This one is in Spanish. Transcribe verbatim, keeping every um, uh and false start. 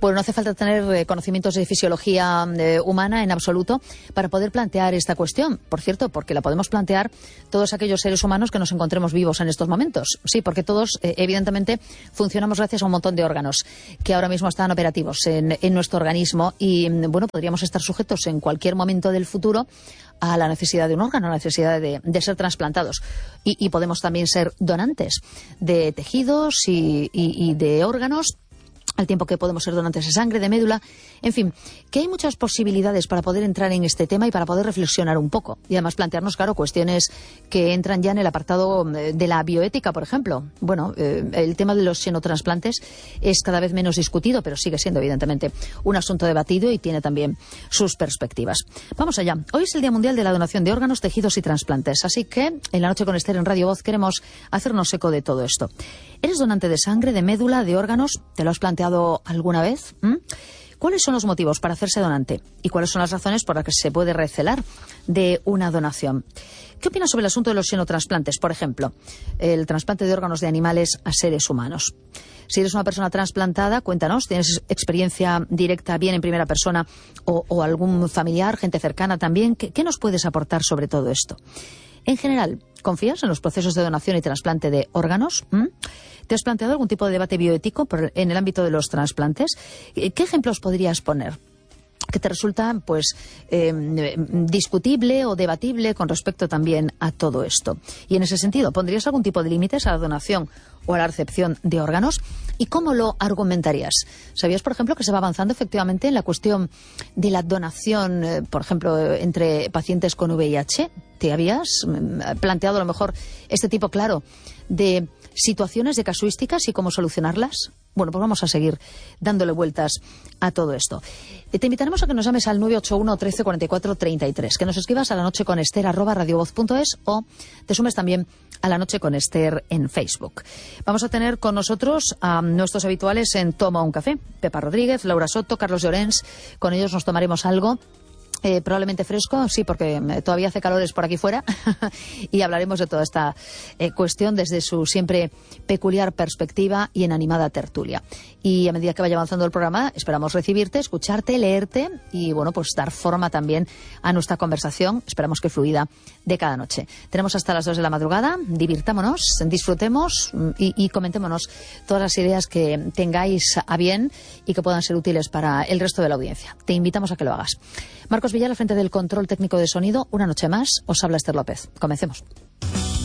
Bueno, no hace falta tener eh, conocimientos de fisiología eh, humana en absoluto para poder plantear esta cuestión. Por cierto, porque la podemos plantear todos aquellos seres humanos que nos encontremos vivos en estos momentos. Sí, porque todos, eh, evidentemente, funcionamos gracias a un montón de órganos que ahora mismo están operativos en, en nuestro organismo y, bueno, podríamos estar sujetos en cualquier momento del futuro a la necesidad de un órgano, a la necesidad de, de ser trasplantados. Y, y podemos también ser donantes de tejidos y, y, y de órganos, al tiempo que podemos ser donantes de sangre, de médula, en fin, que hay muchas posibilidades para poder entrar en este tema y para poder reflexionar un poco. Y además plantearnos, claro, cuestiones que entran ya en el apartado de la bioética, por ejemplo. Bueno, eh, el tema de los xenotransplantes es cada vez menos discutido, pero sigue siendo, evidentemente, un asunto debatido y tiene también sus perspectivas. Vamos allá. Hoy es el Día Mundial de la Donación de Órganos, Tejidos y Trasplantes. Así que, en La Noche con Esther en Radio Voz, queremos hacernos eco de todo esto. ¿Eres donante de sangre, de médula, de órganos? ¿Te lo has planteado alguna vez? ¿Mm? ¿Cuáles son los motivos para hacerse donante? ¿Y cuáles son las razones por las que se puede recelar de una donación? ¿Qué opinas sobre el asunto de los xenotransplantes, por ejemplo? El trasplante de órganos de animales a seres humanos. Si eres una persona trasplantada, cuéntanos, ¿tienes experiencia directa, bien en primera persona, o, o algún familiar, gente cercana también? ¿Qué, qué nos puedes aportar sobre todo esto? En general, ¿confías en los procesos de donación y trasplante de órganos? ¿Mm? ¿Te has planteado algún tipo de debate bioético por, en el ámbito de los trasplantes? ¿Qué ejemplos podrías poner que te resulta pues eh, discutible o debatible con respecto también a todo esto? Y en ese sentido, ¿pondrías algún tipo de límites a la donación o a la recepción de órganos? ¿Y cómo lo argumentarías? ¿Sabías, por ejemplo, que se va avanzando efectivamente en la cuestión de la donación, eh, por ejemplo, entre pacientes con V I H? ¿Te habías planteado a lo mejor este tipo, claro, de situaciones, de casuísticas y cómo solucionarlas? Bueno, pues vamos a seguir dándole vueltas a todo esto. Te invitaremos a que nos llames al nueve ocho uno, trece, cuarenta y cuatro, treinta y tres, que nos escribas a la noche con Esther arroba radiovoz punto es o te sumes también a La Noche con Esther en Facebook. Vamos a tener con nosotros a nuestros habituales en Toma un Café, Pepa Rodríguez, Laura Soto, Carlos Llorens. Con ellos nos tomaremos algo. Eh, probablemente fresco, sí, porque todavía hace calores por aquí fuera y hablaremos de toda esta eh, cuestión desde su siempre peculiar perspectiva y en animada tertulia. Y a medida que vaya avanzando el programa, esperamos recibirte, escucharte, leerte y, bueno, pues dar forma también a nuestra conversación, esperamos que fluida, de cada noche. Tenemos hasta las dos de la madrugada, divirtámonos, disfrutemos y, y comentémonos todas las ideas que tengáis a bien y que puedan ser útiles para el resto de la audiencia. Te invitamos a que lo hagas. Marcos Villar, al frente del control técnico de sonido, una noche más, os habla Esther López. Comencemos.